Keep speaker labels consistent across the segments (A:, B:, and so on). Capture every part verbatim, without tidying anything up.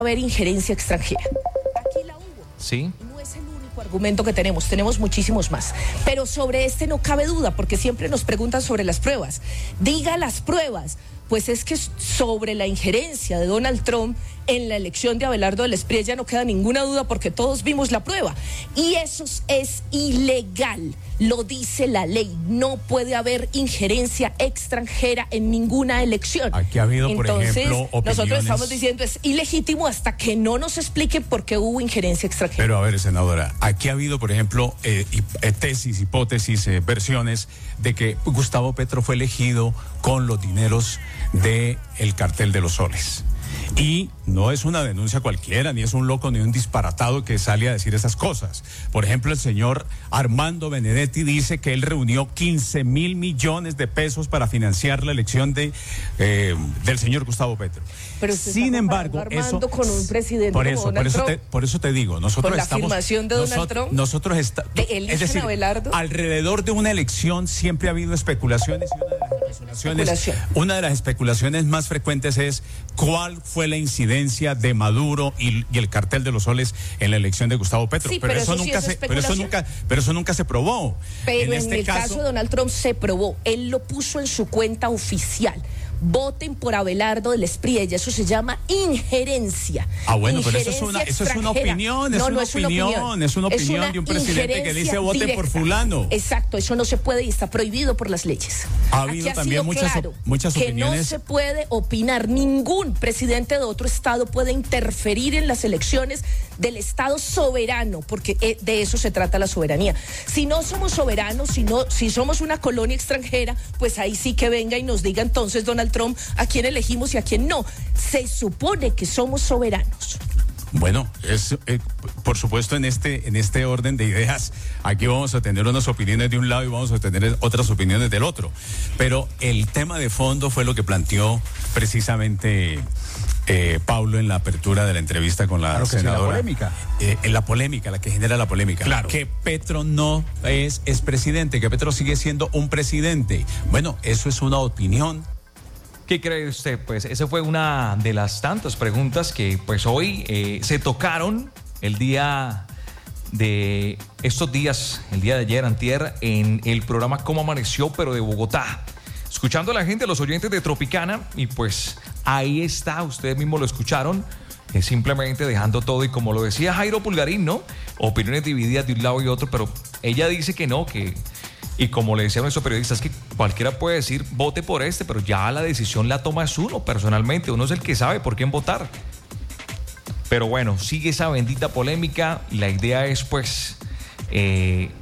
A: haber injerencia extranjera. Aquí la hubo.
B: Sí.
A: No es el único argumento que tenemos, tenemos muchísimos más. Pero sobre este no cabe duda, porque siempre nos preguntan sobre las pruebas. Diga las pruebas. Pues es que sobre la injerencia de Donald Trump en la elección de Abelardo del Espriella no queda ninguna duda porque todos vimos la prueba. Y eso es ilegal, lo dice la ley. No puede haber injerencia extranjera en ninguna elección.
C: Aquí ha habido, por
A: Entonces,
C: ejemplo, opiniones...
A: nosotros estamos diciendo es ilegítimo hasta que no nos expliquen por qué hubo injerencia extranjera.
C: Pero a ver, senadora, aquí ha habido, por ejemplo, eh, eh, tesis, hipótesis, eh, versiones de que Gustavo Petro fue elegido con los dineros de el cartel de los soles. Y no es una denuncia cualquiera, ni es un loco, ni un disparatado que sale a decir esas cosas. Por ejemplo, el señor Armando Benedetti dice que él reunió quince mil millones de pesos para financiar la elección de eh, del señor Gustavo Petro.
A: Pero
C: sin embargo, eso
A: con un presidente
C: por eso,
A: como
C: por
A: Donald
C: eso, te,
A: Trump,
C: por eso te digo, nosotros
A: por la
C: estamos
A: afirmación de Donald
C: nosotros,
A: Trump,
C: nosotros está,
A: de él
C: es decir,
A: Abelardo.
C: Alrededor de una elección siempre ha habido especulaciones y una de las especulaciones,
A: Especulación.
C: una de las especulaciones más frecuentes es cuál fue la incidencia de Maduro y, y el cartel de los soles en la elección de Gustavo Petro.
A: Sí,
C: pero,
A: pero
C: eso
A: eso sí
C: nunca
A: es
C: se, pero eso
A: especulación.
C: nunca, pero eso nunca se probó.
A: Pero en,
C: en este
A: el caso, caso de Donald Trump se probó. Él lo puso en su cuenta oficial. Voten por Abelardo del Espriella, eso se llama injerencia.
C: Ah, bueno,
A: injerencia
C: pero eso es una, eso es una opinión, es,
A: no,
C: una,
A: no
C: opinión,
A: es una opinión,
C: es una
A: es
C: opinión
A: una
C: de un presidente que dice voten
A: directa.
C: por fulano.
A: Exacto, eso no se puede y está prohibido por las leyes.
C: Ha habido
A: Aquí ha
C: también
A: sido
C: muchas,
A: claro
C: muchas
A: que
C: opiniones.
A: no se puede opinar, ningún presidente de otro estado puede interferir en las elecciones del estado soberano, porque de eso se trata la soberanía. Si no somos soberanos, si, no, si somos una colonia extranjera, pues ahí sí que venga y nos diga entonces Donald Trump a quién elegimos y a quién no. Se supone que somos soberanos.
C: Bueno, es eh, por supuesto en este en este orden de ideas, aquí vamos a tener unas opiniones de un lado y vamos a tener otras opiniones del otro. Pero el tema de fondo fue lo que planteó precisamente eh, Paulo en la apertura de la entrevista con la
D: claro que
C: senadora.
D: Sí, la polémica.
C: Eh, en la polémica, la que genera la polémica.
D: Claro.
C: Que Petro no es, es presidente, que Petro sigue siendo un presidente. Bueno, eso es una opinión.
B: ¿Qué cree usted? Pues esa fue una de las tantas preguntas que pues hoy eh, se tocaron el día de estos días, el día de ayer, antier, en el programa Cómo Amaneció, pero de Bogotá. Escuchando a la gente, a los oyentes de Tropicana, y pues ahí está, ustedes mismos lo escucharon, eh, simplemente dejando todo, y como lo decía Jairo Pulgarín, ¿no? Opiniones divididas de un lado y otro, pero ella dice que no, que... Y como le decían nuestros periodistas, que cualquiera puede decir, vote por este, pero ya la decisión la toma es uno personalmente. Uno es el que sabe por quién votar. Pero bueno, sigue esa bendita polémica. La idea es, pues, eh,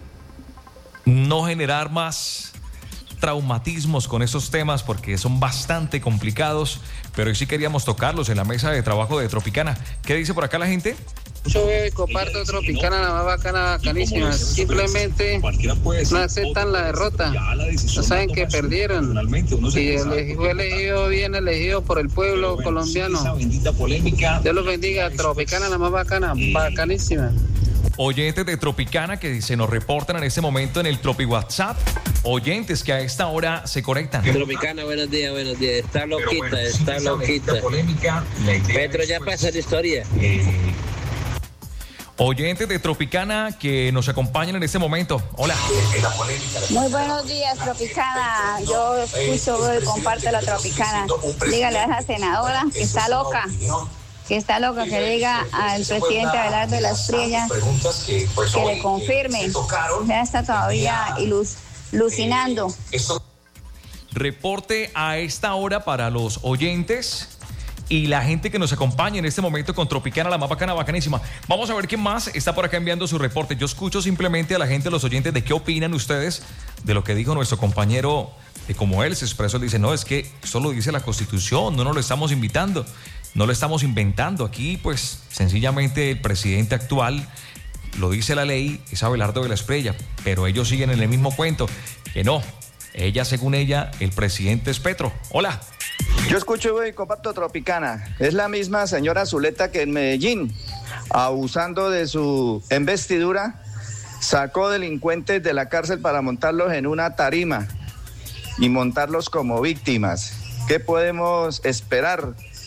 B: no generar más traumatismos con esos temas porque son bastante complicados. Pero hoy sí queríamos tocarlos en la mesa de trabajo de Tropicana. ¿Qué dice por acá la gente?
E: Yo veo y comparto Tropicana, la más bacana, bacanísima. Simplemente no aceptan la derrota. No saben que perdieron. Y fue elegido, bien elegido por el pueblo colombiano. Dios los bendiga. Tropicana, la más bacana, bacanísima.
B: Oyentes de Tropicana que se nos reportan en este momento en el Tropi WhatsApp. Oyentes que a esta hora se conectan.
F: Tropicana, buenos días, buenos días. Está loquita, está loquita. Petro ya pasa la historia.
B: Oyentes de Tropicana que nos acompañan en este momento. Hola.
G: Muy buenos días, Tropicana. Yo escucho y comparto la Tropicana. Dígale a esa senadora que está loca. Que está loca, que diga al presidente Abelardo de las Espriella que le confirme. Ya está todavía alucinando.
B: Reporte a esta hora para los oyentes y la gente que nos acompaña en este momento con Tropicana, la más bacana, bacanísima. Vamos a ver quién más está por acá enviando su reporte. Yo escucho simplemente a la gente, a los oyentes, de qué opinan ustedes de lo que dijo nuestro compañero, de cómo él se expresó. Él dice, no, es que eso lo dice la Constitución, no nos lo estamos invitando, no lo estamos inventando. Aquí, pues, sencillamente el presidente actual, lo dice la ley, es Abelardo de la Espriella, pero ellos siguen en el mismo cuento, que no, ella, según ella, el presidente es Petro. Hola.
H: Yo escucho y comparto Tropicana. Es la misma señora Zuleta que en Medellín, abusando de su investidura, sacó delincuentes de la cárcel para montarlos en una tarima y montarlos como víctimas. ¿Qué podemos esperar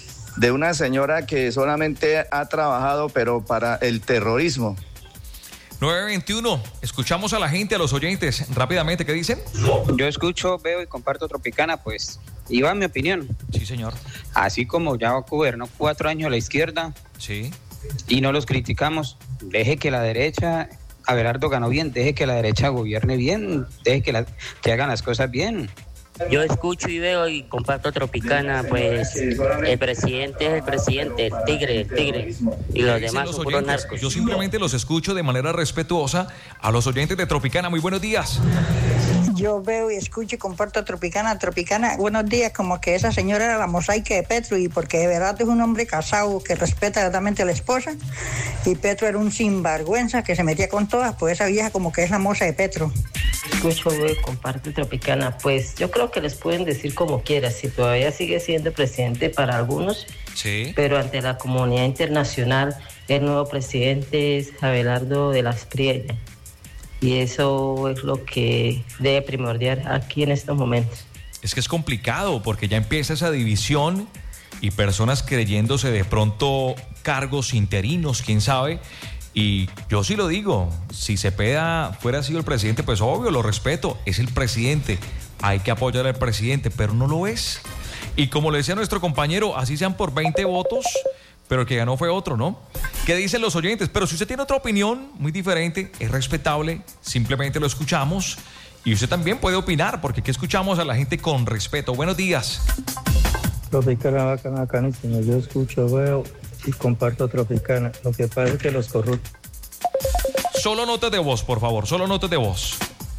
H: de una señora que solamente ha trabajado, pero para el terrorismo.
B: nueve veintiuno, escuchamos a la gente, a los oyentes, rápidamente, ¿qué dicen?
D: Yo escucho, veo y comparto Tropicana, pues, y va mi opinión.
B: Sí, señor.
D: Así como ya gobernó cuatro años la izquierda,
B: sí,
D: y no los criticamos, deje que la derecha, Abelardo ganó bien, deje que la derecha gobierne bien, deje que, la, que hagan las cosas bien.
I: Yo escucho y veo y comparto Tropicana, pues el presidente es el presidente, el tigre, el tigre, y los demás
B: los
I: son puros
B: oyentes,
I: narcos.
B: yo simplemente los escucho de manera respetuosa a los oyentes de Tropicana. Muy buenos días.
J: Yo veo y escucho y comparto Tropicana, Tropicana, buenos días, como que esa señora era la mosaica de Petro, y porque de verdad es un hombre casado que respeta totalmente a la esposa, y Petro era un sinvergüenza que se metía con todas, pues esa vieja como que es la moza de Petro.
I: Escucho, veo y comparto Tropicana, pues yo creo que les pueden decir como quieran, si todavía sigue siendo presidente para algunos,
B: sí,
I: pero ante la comunidad internacional, el nuevo presidente es Abelardo de las Prieñas. Y eso es lo que debe primordial aquí en estos momentos.
B: Es que es complicado porque ya empieza esa división y personas creyéndose de pronto cargos interinos, quién sabe. Y yo sí lo digo, si Cepeda fuera sido el presidente, pues obvio, lo respeto, es el presidente, hay que apoyar al presidente, pero no lo es. Y como le decía nuestro compañero, así sean por veinte votos, pero el que ganó fue otro, ¿no? ¿Qué dicen los oyentes? Pero si usted tiene otra opinión muy diferente, es respetable, simplemente lo escuchamos. Y usted también puede opinar, porque aquí escuchamos a la gente con respeto. Buenos días.
K: Tropicana, bacana, bacanísimo. Yo escucho, veo y comparto Tropicana. Lo que pasa es que los corruptos...
B: Solo notas de voz, por favor, solo notas de voz.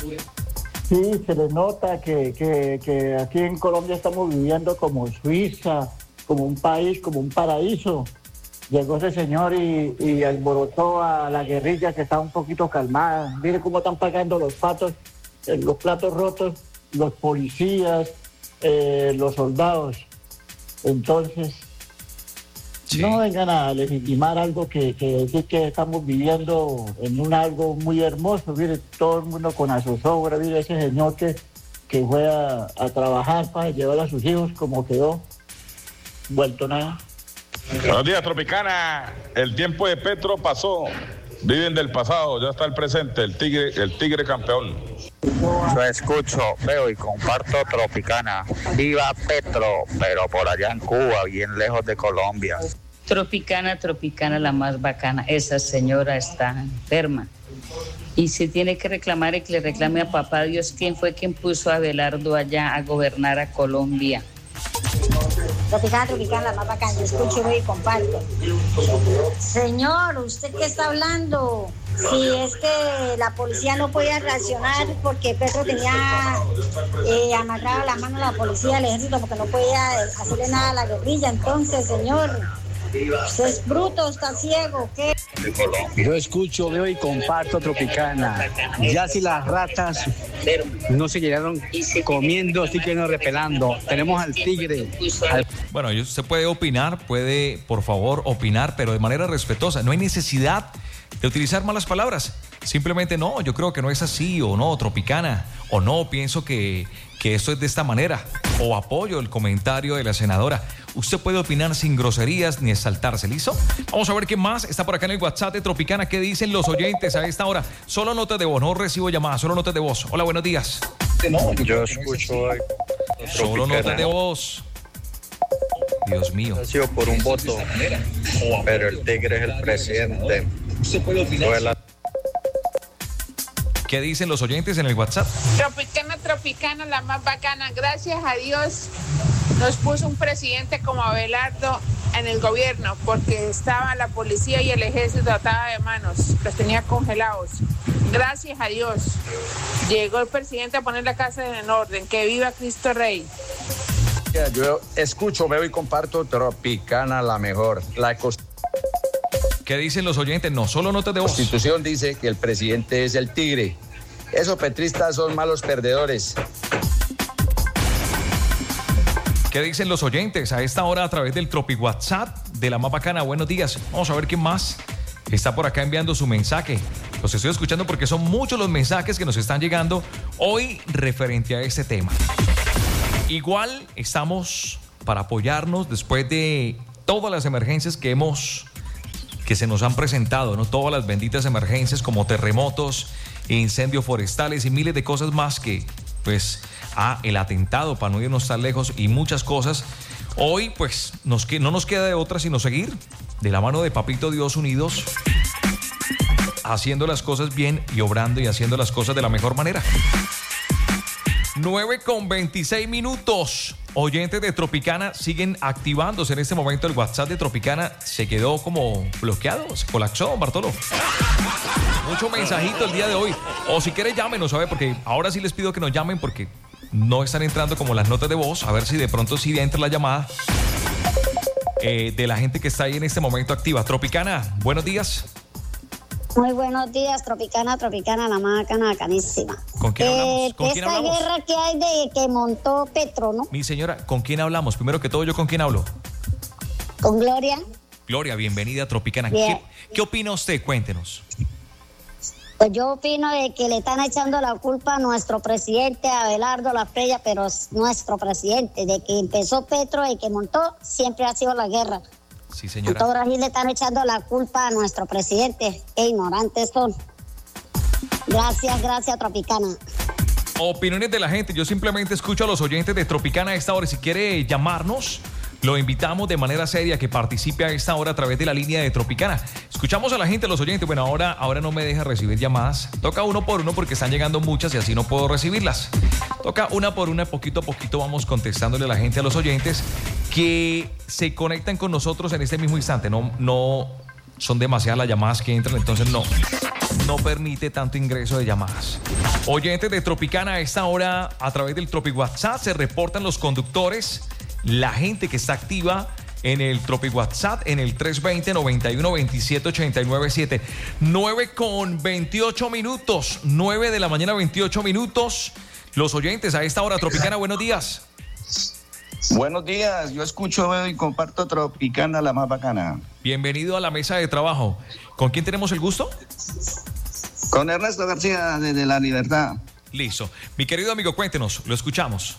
L: Sí, se le nota que, que, que aquí en Colombia estamos viviendo como Suiza, como un país, como un paraíso. Llegó ese señor y, y alborotó a la guerrilla que está un poquito calmada. Mire cómo están pagando los patos, eh, los platos rotos, los policías, eh, los soldados. Entonces, sí, no vengan a legitimar algo que, que decir que estamos viviendo en un algo muy hermoso. Mire, todo el mundo con a zozobra. Mire ese señor que, que fue a, a trabajar para llevar a sus hijos como quedó. Vuelto nada.
M: Buenos días, Tropicana. El tiempo de Petro pasó. Viven del pasado, ya está el presente, el tigre, el tigre campeón.
N: Yo escucho, veo y comparto Tropicana. Viva Petro, pero por allá en Cuba, bien lejos de Colombia.
O: Tropicana, Tropicana, la más bacana. Esa señora está enferma. Y se tiene que reclamar y que le reclame a papá Dios quién fue quien puso a Abelardo allá a gobernar a Colombia.
P: Tropicana, Tropicana, la más bacana. Yo escucho, veo y comparto. Señor, ¿usted qué está hablando? Si es que la policía no podía reaccionar porque Petro tenía eh, amarrada la mano a la policía, al ejército, porque no podía hacerle nada a la guerrilla. Entonces, señor, ¿usted es bruto, está ciego, qué?
Q: Yo escucho, veo y comparto Tropicana. Ya si las ratas no se llegaron comiendo, sí que no repelando. Tenemos al tigre. Al...
B: Bueno, usted puede opinar, puede, por favor, opinar, pero de manera respetuosa. No hay necesidad de utilizar malas palabras. Simplemente no, yo creo que no es así, o no, Tropicana, o no, pienso que, que esto es de esta manera, o apoyo el comentario de la senadora. Usted puede opinar sin groserías ni exaltarse, ¿listo? Vamos a ver qué más está por acá en el WhatsApp de Tropicana. ¿Qué dicen los oyentes a esta hora? Solo notas de voz, no recibo llamadas, solo notas de voz. Hola, buenos días.
R: Yo escucho hoy
B: solo notas de voz. Dios mío.
R: Ha sido por un voto, pero el tigre es el presidente.
B: ¿Qué dicen los oyentes en el WhatsApp?
S: Tropicana, Tropicana, la más bacana. Gracias a Dios nos puso un presidente como Abelardo en el gobierno, porque estaba la policía y el ejército atada de manos, los tenía congelados. Gracias a Dios llegó el presidente a poner la casa en orden. Que viva Cristo Rey.
T: Yo escucho, veo y comparto Tropicana, la mejor. La
B: ¿Qué dicen los oyentes? No, solo notas de voz.
T: La Constitución dice que el presidente es el tigre. Esos petristas son malos perdedores.
B: ¿Qué dicen los oyentes a esta hora a través del Tropi WhatsApp de la más bacana? Buenos días. Vamos a ver quién más está por acá enviando su mensaje. Los estoy escuchando porque son muchos los mensajes que nos están llegando hoy referente a este tema. Igual estamos para apoyarnos después de todas las emergencias que hemos, que se nos han presentado, ¿no? Todas las benditas emergencias como terremotos, incendios forestales y miles de cosas más que, pues, ah, el atentado, para no irnos tan lejos y muchas cosas. Hoy, pues, nos, no nos queda de otra sino seguir de la mano de Papito Dios unidos, haciendo las cosas bien y obrando y haciendo las cosas de la mejor manera. nueve con veintiséis minutos. Oyentes de Tropicana siguen activándose en este momento. El WhatsApp de Tropicana se quedó como bloqueado, se colapsó, Bartolo. Mucho mensajito el día de hoy. O si quieren, llámenos, a ver, porque ahora sí les pido que nos llamen porque no están entrando como las notas de voz. A ver si de pronto sí entra la llamada eh, de la gente que está ahí en este momento activa. Tropicana, buenos días.
P: Muy buenos días, Tropicana, Tropicana, la más bacana, bacanísima.
B: ¿Con quién hablamos?
P: Eh,
B: ¿Con quién
P: esta
B: hablamos?
P: guerra que hay de que montó Petro, ¿no?
B: Mi señora, ¿con quién hablamos? Primero que todo, ¿yo con quién hablo?
P: Con Gloria.
B: Gloria, bienvenida a Tropicana.
P: Bien.
B: ¿Qué, ¿Qué opina usted? Cuéntenos.
P: Pues yo opino de que le están echando la culpa a nuestro presidente Abelardo Lasprilla, pero es nuestro presidente. De que empezó Petro y que montó, siempre ha sido la guerra.
B: Sí, señora.
P: Entonces ahora sí le están echando la culpa a nuestro presidente. Qué ignorantes son. Gracias, gracias, Tropicana.
B: Opiniones de la gente. Yo simplemente escucho a los oyentes de Tropicana a esta hora. Si quiere llamarnos, lo invitamos de manera seria a que participe a esta hora a través de la línea de Tropicana. Escuchamos a la gente, los oyentes. Bueno, ahora, ahora no me deja recibir llamadas. Toca uno por uno porque están llegando muchas y así no puedo recibirlas. Toca una por una, poquito a poquito vamos contestándole a la gente, a los oyentes que se conectan con nosotros en este mismo instante. No, no son demasiadas las llamadas que entran, entonces no, no permite tanto ingreso de llamadas. Oyentes de Tropicana, a esta hora a través del Tropi WhatsApp se reportan los conductores, la gente que está activa en el Tropi WhatsApp en el tres dos cero, nueve uno dos siete, ocho nueve siete. nueve con veintiocho minutos, nueve de la mañana, veintiocho minutos. Los oyentes a esta hora, Tropicana, buenos días.
H: Buenos días, yo escucho, veo y comparto Tropicana, la más bacana.
B: Bienvenido a la mesa de trabajo. ¿Con quién tenemos el gusto?
H: Con Ernesto García, desde La Libertad.
B: Listo. Mi querido amigo, cuéntenos, lo escuchamos.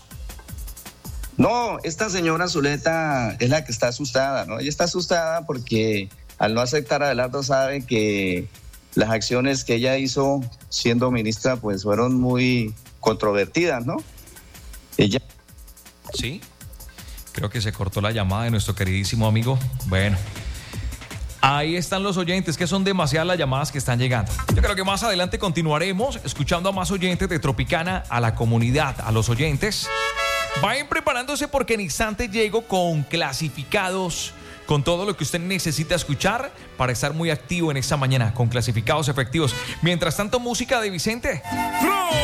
H: No, esta señora Zuleta es la que está asustada, ¿no? Ella está asustada porque al no aceptar a Abelardo sabe que las acciones que ella hizo siendo ministra pues fueron muy controvertidas, ¿no? Ella...
B: Sí. Creo que se cortó la llamada de nuestro queridísimo amigo. Bueno, ahí están los oyentes, que son demasiadas las llamadas que están llegando. Yo creo que más adelante continuaremos escuchando a más oyentes de Tropicana, a la comunidad, a los oyentes. Vayan preparándose porque en instante llego con clasificados, con todo lo que usted necesita escuchar para estar muy activo en esta mañana, con clasificados efectivos. Mientras tanto, música de Vicente.